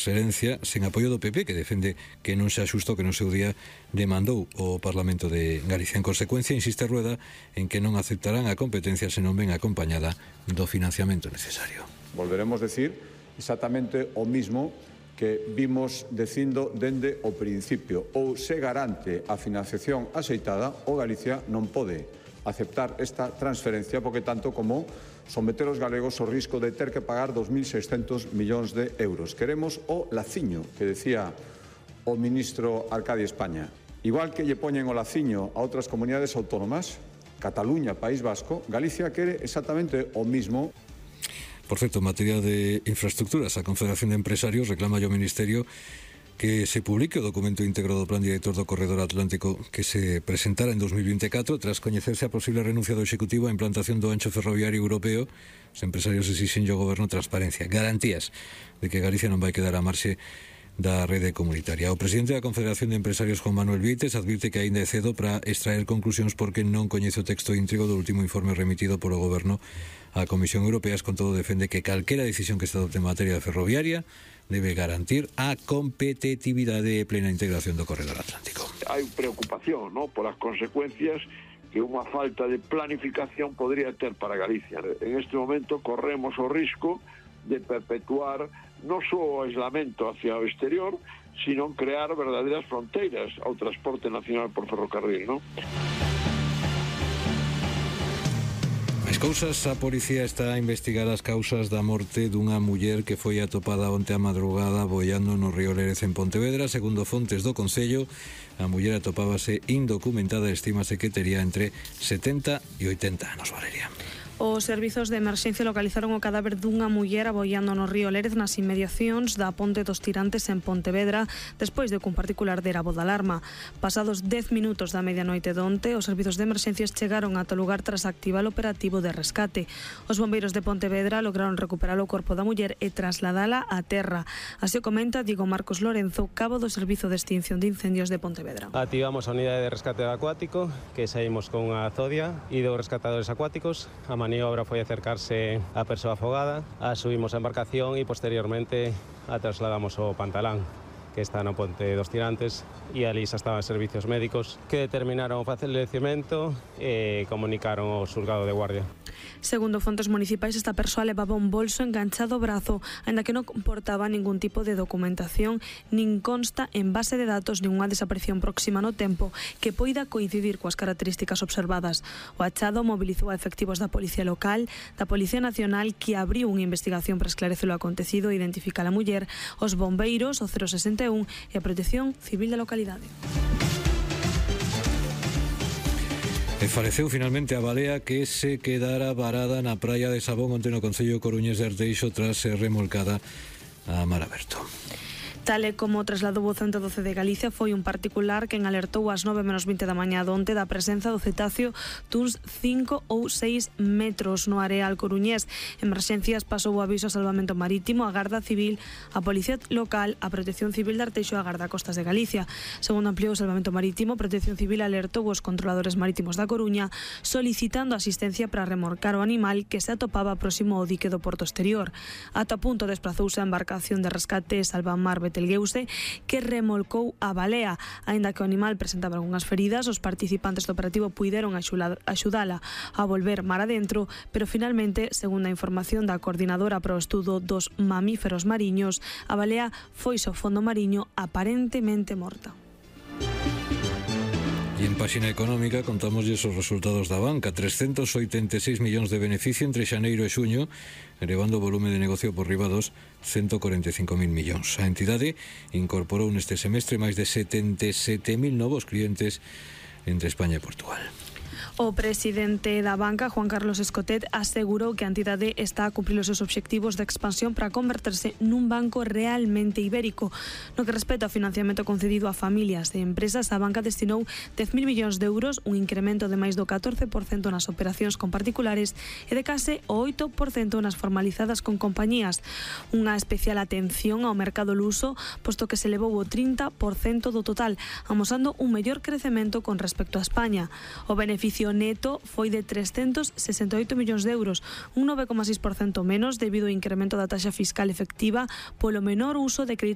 transferencia sen apoio do PP, que defende que non se axusto que no seu día demandou o Parlamento de Galicia. En consecuencia, insiste Rueda en que non aceptarán a competencia se non ven acompañada do financiamento necesario. Volveremos decir exactamente o mismo que vimos dicindo dende o principio. Ou se garante a financiación axeitada, ou Galicia non pode aceptar esta transferencia, porque tanto como someter os galegos ao risco de ter que pagar 2.600 millóns de euros. Queremos o laciño que decía o ministro Arcadio España. Igual que lle poñen o laciño a outras comunidades autónomas, Cataluña, País Vasco, Galicia quere exactamente o mismo. Por certo, en materia de infraestructuras, a Confederación de Empresarios reclama ao Ministerio que se publique o documento íntegro do Plan Director do Corredor Atlántico que se presentara en 2024 tras coñecerse a posible renuncia do Executivo á implantación do ancho ferroviario europeo. Os empresarios exixen ao Goberno transparencia, garantías de que Galicia non vai quedar á marxe da rede comunitaria. O presidente da Confederación de Empresarios, Juan Manuel Vieites, advirte que aínda é cedo para extraer conclusións porque non coñece o texto íntegro do último informe remitido polo Goberno á Comisión Europea. Con todo, defende que calquera decisión que se adopte en materia ferroviaria debe garantir a competitividade e plena integración do Corredor Atlántico. Hai preocupación, ¿no?, por as consecuencias que unha falta de planificación podría ter para Galicia. En este momento corremos o risco de perpetuar non só o aislamiento hacia o exterior, sino crear verdadeiras fronteiras ao transporte nacional por ferrocarril, non? Máis cousas, a policía está a investigar as causas da morte dunha muller que foi atopada onte á madrugada boiando no río Lérez en Pontevedra. Segundo fontes do Concello, a muller atopábase indocumentada e estímase que tería entre 70 e 80 anos. Valeria. Os servizos de emerxencia localizaron o cadáver dunha muller aboiando no río Lérez nas inmediacións da Ponte dos Tirantes en Pontevedra despois de que un particular dera voz de alarma. Pasados 10 minutos da medianoite donte, os servizos de emerxencias chegaron ata o lugar tras activar o operativo de rescate. Os bombeiros de Pontevedra lograron recuperar o corpo da muller e trasladala á terra. Así o comenta Diego Marcos Lorenzo, cabo do Servizo de Extinción de Incendios de Pontevedra. Activamos a unidade de rescate acuático, que saímos con unha zodia e dos rescatadores acuáticos. A maniobra foi acercarse á persoa afogada, a subimos a embarcación e posteriormente a trasladamos ao Pantalán, que está no Ponte dos Tirantes, e ali xa estaban servicios médicos que determinaron o falecemento e comunicaron ao xulgado de Guardia. Segundo fontes municipais, esta persoa levaba un bolso enganchado ao brazo, aínda que non comportaba ningún tipo de documentación, nin consta en base de datos ninguna desaparición próxima no tempo que poida coincidir coas características observadas. O achado mobilizou a efectivos da Policía Local, da Policía Nacional, que abriu unha investigación para esclarecer o acontecido e identificar a muller, os bombeiros, o 061 e a Protección Civil da localidade. E faleceu finalmente a balea que se quedara varada na praia de Sabón onte no concello coruñés de Arteixo tras ser remolcada a mar aberto. Tal e como trasladou o 112 de Galicia, foi un particular quen alertou ás 9:20 da mañá donte da presenza do cetáceo duns 5 ou 6 metros no areal coruñés. Emerxencias pasou o aviso a Salvamento Marítimo, a Garda Civil, a Policía Local, a Protección Civil de Arteixo e a Garda Costas de Galicia. Segundo ampliou o Salvamento Marítimo, a Protección Civil alertou os controladores marítimos da Coruña solicitando asistencia para remorcar o animal que se atopaba próximo ao dique do Porto Exterior. Ata punto desplazouse a embarcación de rescate Salvamar Betelgeuse, que remolcou a balea. Aínda que o animal presentaba algunhas feridas, os participantes do operativo puideron axudala a volver mar adentro, pero finalmente, segundo a información da Coordinadora para o Estudo dos Mamíferos Mariños, a balea foise ao fondo mariño aparentemente morta. E en páxina económica contámoslle os resultados da banca. 386 millóns de beneficio entre xaneiro e xuño, elevando o volume de negocio por riba dos 145.000 millóns. A entidade incorporou neste semestre máis de 77.000 novos clientes entre España e Portugal. O presidente da banca, Juan Carlos Escotet, asegurou que a entidade está a cumprir os seus obxectivos de expansión para converterse nun banco realmente ibérico. No que respecta ao financiamento concedido a familias e empresas, a banca destinou 10.000 millóns de euros, un incremento de máis do 14% nas operacións con particulares e de case o 8% nas formalizadas con compañías. Unha especial atención ao mercado luso, posto que se elevou o 30% do total, amosando un mellor crecemento con respecto a España. O beneficio neto foi de 368 millóns de euros, un 9,6% menos debido ao incremento da taxa fiscal efectiva polo menor uso de crédito